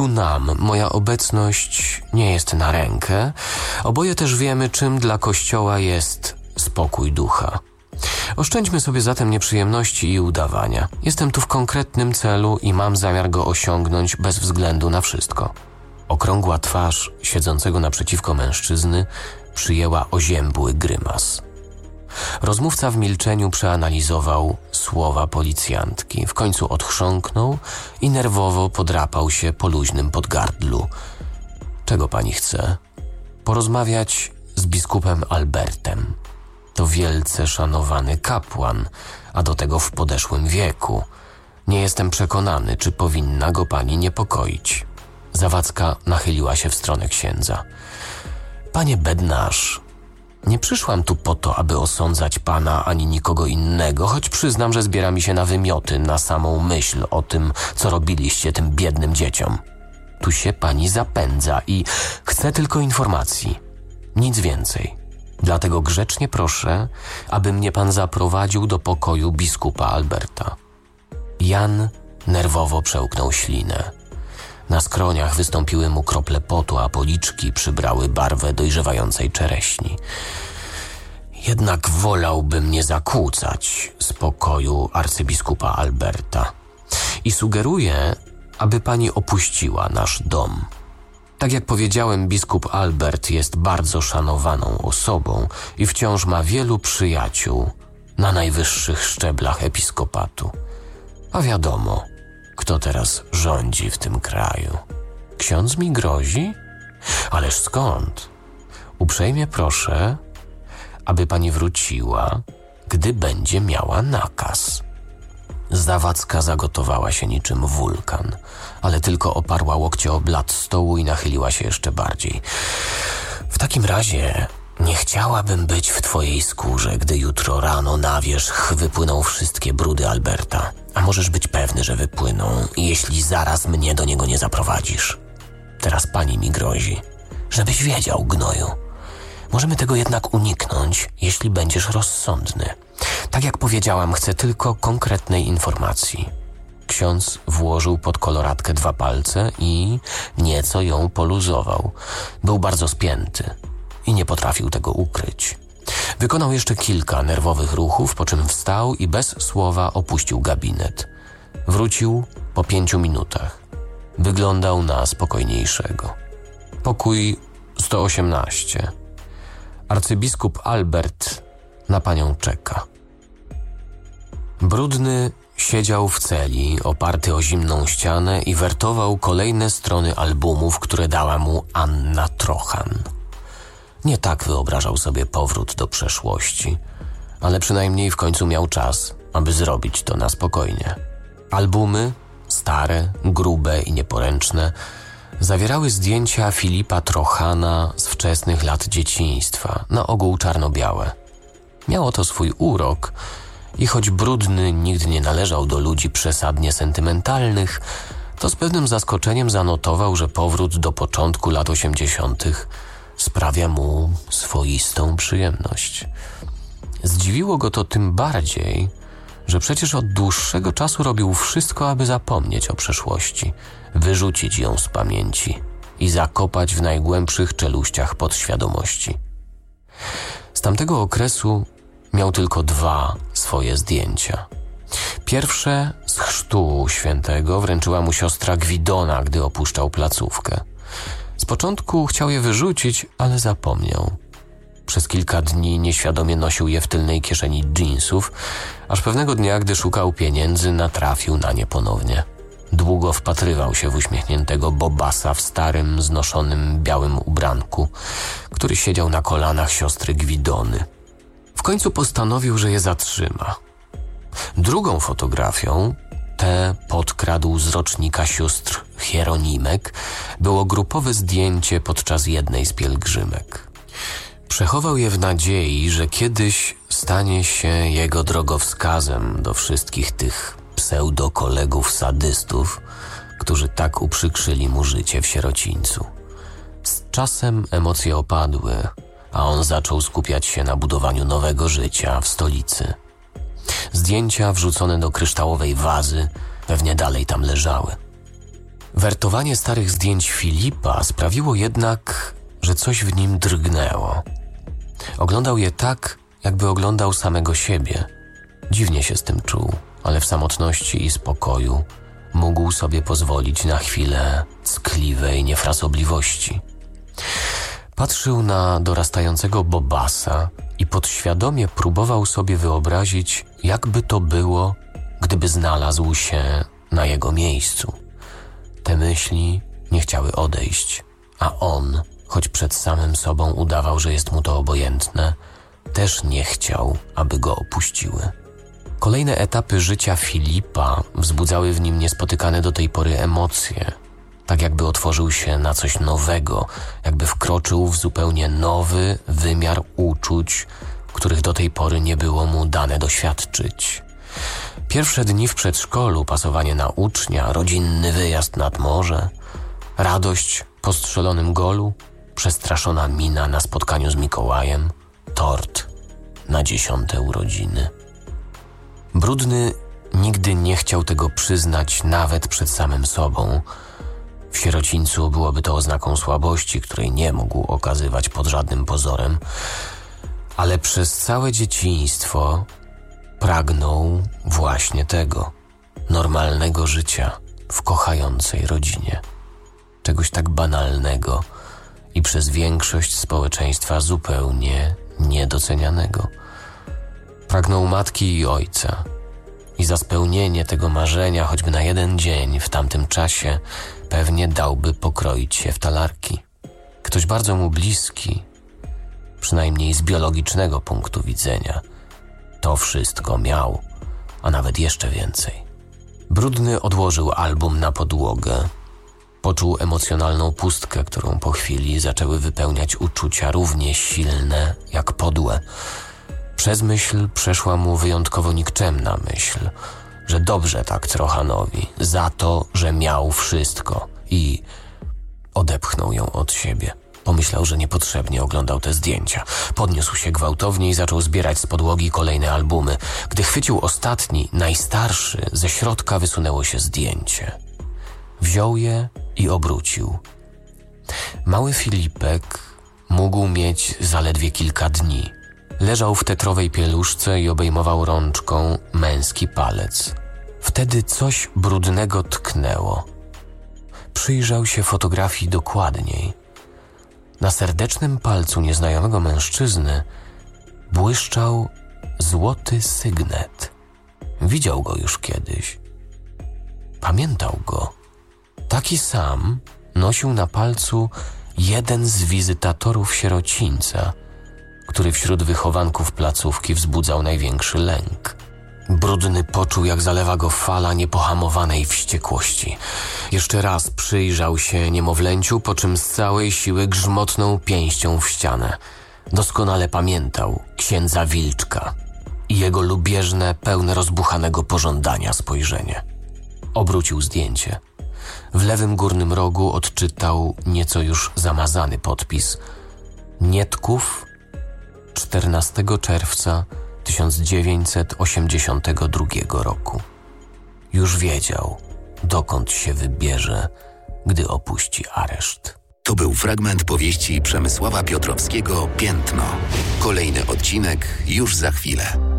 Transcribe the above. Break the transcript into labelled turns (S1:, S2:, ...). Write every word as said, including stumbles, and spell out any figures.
S1: Obu nam moja obecność nie jest na rękę. Oboje też wiemy, czym dla Kościoła jest spokój ducha. Oszczędźmy sobie zatem nieprzyjemności i udawania. Jestem tu w konkretnym celu i mam zamiar go osiągnąć bez względu na wszystko. Okrągła twarz siedzącego naprzeciwko mężczyzny przyjęła oziębły grymas. Rozmówca w milczeniu przeanalizował słowa policjantki. W końcu odchrząknął i nerwowo podrapał się po luźnym podgardlu. Czego pani chce? Porozmawiać z biskupem Albertem. To wielce szanowany kapłan, a do tego w podeszłym wieku. Nie jestem przekonany, czy powinna go pani niepokoić. Zawadzka nachyliła się w stronę księdza. Panie Bednarz, nie przyszłam tu po to, aby osądzać pana ani nikogo innego, choć przyznam, że zbiera mi się na wymioty na samą myśl o tym, co robiliście tym biednym dzieciom. Tu się pani zapędza i chcę tylko informacji. Nic więcej. Dlatego grzecznie proszę, aby mnie pan zaprowadził do pokoju biskupa Alberta. Jan nerwowo przełknął ślinę. Na skroniach wystąpiły mu krople potu, a policzki przybrały barwę dojrzewającej czereśni. Jednak wolałbym nie zakłócać spokoju arcybiskupa Alberta i sugeruję, aby pani opuściła nasz dom. Tak jak powiedziałem, biskup Albert jest bardzo szanowaną osobą i wciąż ma wielu przyjaciół na najwyższych szczeblach episkopatu. A wiadomo, kto teraz rządzi w tym kraju. Ksiądz mi grozi? Ależ skąd? Uprzejmie proszę, aby pani wróciła, gdy będzie miała nakaz. Zawadzka zagotowała się niczym wulkan, ale tylko oparła łokcie o blat stołu i nachyliła się jeszcze bardziej. W takim razie nie chciałabym być w twojej skórze, gdy jutro rano na wierzch wypłyną wszystkie brudy Alberta. A możesz być pewny, że wypłyną, jeśli zaraz mnie do niego nie zaprowadzisz. Teraz pani mi grozi. Żebyś wiedział, gnoju. Możemy tego jednak uniknąć, jeśli będziesz rozsądny. Tak jak powiedziałam, chcę tylko konkretnej informacji. Ksiądz włożył pod koloratkę dwa palce i nieco ją poluzował. Był bardzo spięty i nie potrafił tego ukryć. Wykonał jeszcze kilka nerwowych ruchów, po czym wstał i bez słowa opuścił gabinet. Wrócił po pięciu minutach. Wyglądał na spokojniejszego. Pokój sto osiemnaście. Arcybiskup Albert na panią czeka. Brudny siedział w celi, oparty o zimną ścianę i wertował kolejne strony albumów, które dała mu Anna Trochan. Nie tak wyobrażał sobie powrót do przeszłości, ale przynajmniej w końcu miał czas, aby zrobić to na spokojnie. Albumy, stare, grube i nieporęczne, zawierały zdjęcia Filipa Trochana z wczesnych lat dzieciństwa, na ogół czarno-białe. Miało to swój urok i choć Brudny nigdy nie należał do ludzi przesadnie sentymentalnych, to z pewnym zaskoczeniem zanotował, że powrót do początku lat osiemdziesiątych sprawia mu swoistą przyjemność. Zdziwiło go to tym bardziej, że przecież od dłuższego czasu robił wszystko, aby zapomnieć o przeszłości, wyrzucić ją z pamięci i zakopać w najgłębszych czeluściach podświadomości. Z tamtego okresu miał tylko dwa swoje zdjęcia. Pierwsze z chrztu świętego wręczyła mu siostra Gwidona, gdy opuszczał placówkę. Z początku chciał je wyrzucić, ale zapomniał. Przez kilka dni nieświadomie nosił je w tylnej kieszeni dżinsów, aż pewnego dnia, gdy szukał pieniędzy, natrafił na nie ponownie. Długo wpatrywał się w uśmiechniętego Bobasa w starym, znoszonym białym ubranku, który siedział na kolanach siostry Gwidony. W końcu postanowił, że je zatrzyma. Drugą fotografią, tę podkradł z rocznika sióstr Hieronimek, było grupowe zdjęcie podczas jednej z pielgrzymek. Przechował je w nadziei, że kiedyś stanie się jego drogowskazem do wszystkich tych pseudokolegów sadystów, którzy tak uprzykrzyli mu życie w sierocińcu. Z czasem emocje opadły, a on zaczął skupiać się na budowaniu nowego życia w stolicy. Zdjęcia wrzucone do kryształowej wazy pewnie dalej tam leżały. Wertowanie starych zdjęć Filipa sprawiło jednak, że coś w nim drgnęło. Oglądał je tak, jakby oglądał samego siebie. Dziwnie się z tym czuł, ale w samotności i spokoju mógł sobie pozwolić na chwilę ckliwej niefrasobliwości. Patrzył na dorastającego Bobasa i podświadomie próbował sobie wyobrazić, jakby to było, gdyby znalazł się na jego miejscu. Te myśli nie chciały odejść, a on, choć przed samym sobą udawał, że jest mu to obojętne, też nie chciał, aby go opuściły. Kolejne etapy życia Filipa wzbudzały w nim niespotykane do tej pory emocje, tak jakby otworzył się na coś nowego, jakby wkroczył w zupełnie nowy wymiar uczuć, których do tej pory nie było mu dane doświadczyć. Pierwsze dni w przedszkolu, pasowanie na ucznia, rodzinny wyjazd nad morze, radość po strzelonym golu, przestraszona mina na spotkaniu z Mikołajem, tort na dziesiąte urodziny. Brudny nigdy nie chciał tego przyznać nawet przed samym sobą. W sierocińcu byłoby to oznaką słabości, której nie mógł okazywać pod żadnym pozorem, ale przez całe dzieciństwo pragnął właśnie tego, normalnego życia w kochającej rodzinie. Czegoś tak banalnego i przez większość społeczeństwa zupełnie niedocenianego. Pragnął matki i ojca i za spełnienie tego marzenia choćby na jeden dzień w tamtym czasie pewnie dałby pokroić się w talarki. Ktoś bardzo mu bliski, przynajmniej z biologicznego punktu widzenia, to wszystko miał, a nawet jeszcze więcej. Brudny odłożył album na podłogę. Poczuł emocjonalną pustkę, którą po chwili zaczęły wypełniać uczucia równie silne jak podłe. Przez myśl przeszła mu wyjątkowo nikczemna myśl, że dobrze tak Trochanowi za to, że miał wszystko, i odepchnął ją od siebie. Pomyślał, że niepotrzebnie oglądał te zdjęcia. Podniósł się gwałtownie i zaczął zbierać z podłogi kolejne albumy. Gdy chwycił ostatni, najstarszy, ze środka wysunęło się zdjęcie. Wziął je i obrócił. Mały Filipek mógł mieć zaledwie kilka dni. Leżał w tetrowej pieluszce i obejmował rączką męski palec. Wtedy coś brudnego tknęło. Przyjrzał się fotografii dokładniej. Na serdecznym palcu nieznajomego mężczyzny błyszczał złoty sygnet. Widział go już kiedyś. Pamiętał go. Taki sam nosił na palcu jeden z wizytatorów sierocińca, który wśród wychowanków placówki wzbudzał największy lęk. Brudny poczuł, jak zalewa go fala niepohamowanej wściekłości. Jeszcze raz przyjrzał się niemowlęciu, po czym z całej siły grzmotnął pięścią w ścianę. Doskonale pamiętał księdza Wilczka i jego lubieżne, pełne rozbuchanego pożądania spojrzenie. Obrócił zdjęcie. W lewym górnym rogu odczytał nieco już zamazany podpis: Nietków, czternastego czerwca tysiąc dziewięćset osiemdziesiątego drugiego roku. Już wiedział, dokąd się wybierze, gdy opuści areszt.
S2: To był fragment powieści Przemysława Piotrowskiego Piętno. Kolejny odcinek już za chwilę.